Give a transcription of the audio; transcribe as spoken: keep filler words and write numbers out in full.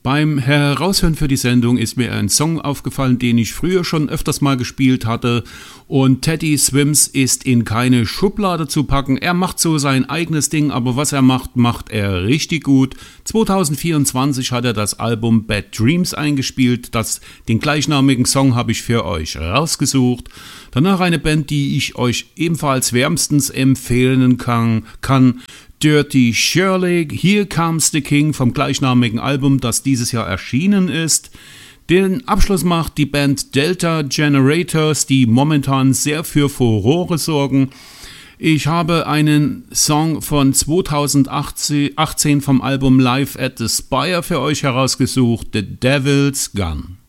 Beim Heraushören für die Sendung ist mir ein Song aufgefallen, den ich früher schon öfters mal gespielt hatte. Und Teddy Swims ist in keine Schublade zu packen. Er macht so sein eigenes Ding, aber was er macht, macht er richtig gut. zwanzig vierundzwanzig hat er das Album Bad Dreams eingespielt. Das, den gleichnamigen Song habe ich für euch rausgesucht. Danach eine Band, die ich euch ebenfalls wärmstens empfehlen kann, kann Dirty Shirley, Here Comes the King vom gleichnamigen Album, das dieses Jahr erschienen ist. Den Abschluss macht die Band Delta Generators, die momentan sehr für Furore sorgen. Ich habe einen Song von zwanzig achtzehn vom Album Live at the Spire für euch herausgesucht, The Devil's Gun.